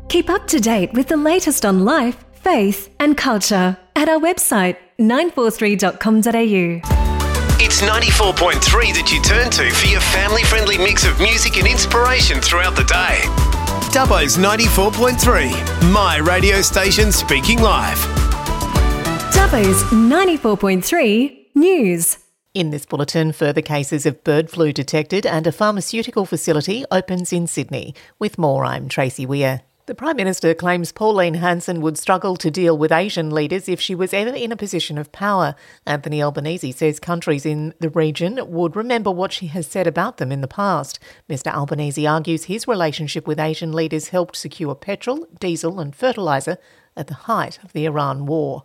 Keep up to date with the latest on life, faith and culture at our website 943.com.au. It's 94.3 that you turn to for your family-friendly mix of music and inspiration throughout the day. Dubbo's 94.3, my radio station speaking live. Dubbo's 94.3 News. In this bulletin, further cases of bird flu detected and a pharmaceutical facility opens in Sydney. With more, I'm Tracy Weir. The Prime Minister claims Pauline Hanson would struggle to deal with Asian leaders if she was ever in a position of power. Anthony Albanese says countries in the region would remember what she has said about them in the past. Mr Albanese argues his relationship with Asian leaders helped secure petrol, diesel and fertiliser at the height of the Iran war.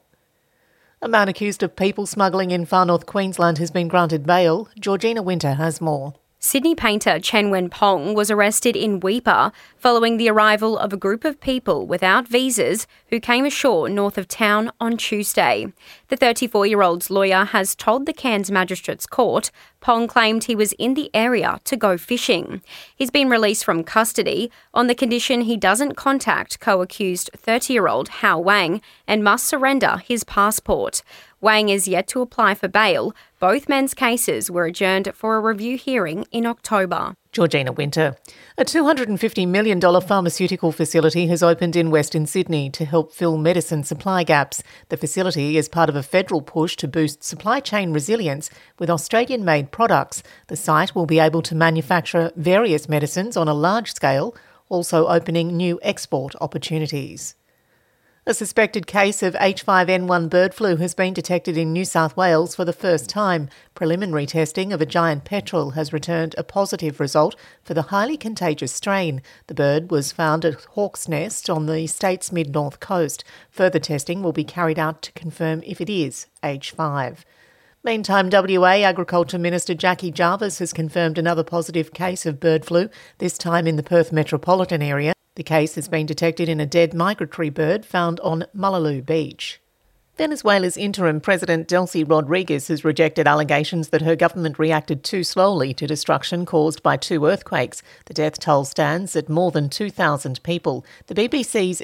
A man accused of people smuggling in far north Queensland has been granted bail. Georgina Winter has more. Sydney painter Chen Wen-pong was arrested in Weipa following the arrival of a group of people without visas who came ashore north of town on Tuesday. The 34-year-old's lawyer has told the Cairns Magistrates Court Pong claimed he was in the area to go fishing. He's been released from custody on the condition he doesn't contact co-accused 30-year-old Hao Wang and must surrender his passport. Wang is yet to apply for bail. Both men's cases were adjourned for a review hearing in October. Georgina Winter. A $250 million pharmaceutical facility has opened in Western Sydney to help fill medicine supply gaps. The facility is part of a federal push to boost supply chain resilience with Australian-made products. The site will be able to manufacture various medicines on a large scale, also opening new export opportunities. A suspected case of H5N1 bird flu has been detected in New South Wales for the first time. Preliminary testing of a giant petrel has returned a positive result for the highly contagious strain. The bird was found at Hawk's Nest on the state's mid-north coast. Further testing will be carried out to confirm if it is H5. Meantime, WA Agriculture Minister Jackie Jarvis has confirmed another positive case of bird flu, this time in the Perth metropolitan area. The case has been detected in a dead migratory bird found on Mullaloo Beach. Venezuela's interim president Delcy Rodriguez has rejected allegations that her government reacted too slowly to destruction caused by two earthquakes. The death toll stands at more than 2,000 people. The BBC's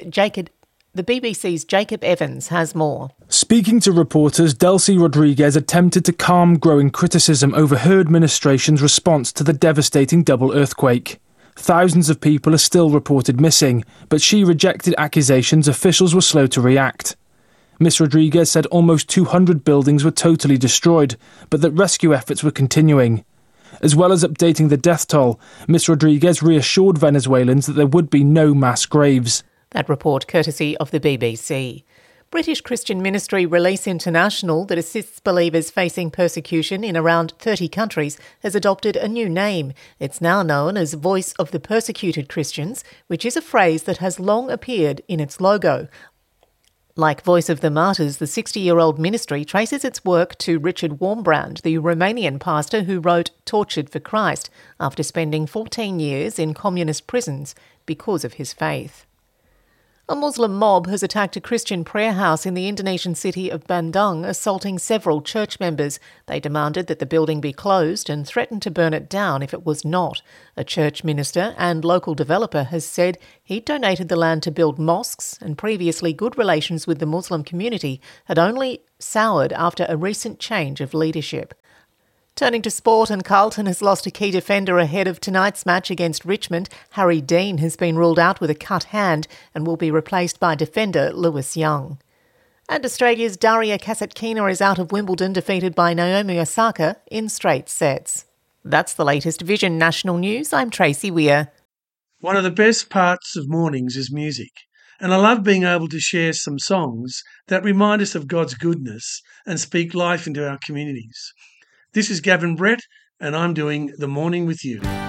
Jacob Evans has more. Speaking to reporters, Delcy Rodriguez attempted to calm growing criticism over her administration's response to the devastating double earthquake. Thousands of people are still reported missing, but she rejected accusations officials were slow to react. Ms Rodriguez said almost 200 buildings were totally destroyed, but that rescue efforts were continuing. As well as updating the death toll, Ms Rodriguez reassured Venezuelans that there would be no mass graves. That report courtesy of the BBC. British Christian Ministry Release International, that assists believers facing persecution in around 30 countries, has adopted a new name. It's now known as Voice of the Persecuted Christians, which is a phrase that has long appeared in its logo. Like Voice of the Martyrs, the 60-year-old ministry traces its work to Richard Warmbrand, the Romanian pastor who wrote Tortured for Christ, after spending 14 years in communist prisons because of his faith. A Muslim mob has attacked a Christian prayer house in the Indonesian city of Bandung, assaulting several church members. They demanded that the building be closed and threatened to burn it down if it was not. A church minister and local developer has said he'd donated the land to build mosques, and previously good relations with the Muslim community had only soured after a recent change of leadership. Turning to sport, and Carlton has lost a key defender ahead of tonight's match against Richmond. Harry Dean has been ruled out with a cut hand and will be replaced by defender Lewis Young. And Australia's Daria Kasatkina is out of Wimbledon, defeated by Naomi Osaka in straight sets. That's the latest Vision National News. I'm Tracy Weir. One of the best parts of mornings is music, and I love being able to share some songs that remind us of God's goodness and speak life into our communities. This is Gavin Brett, and I'm doing The Morning With You.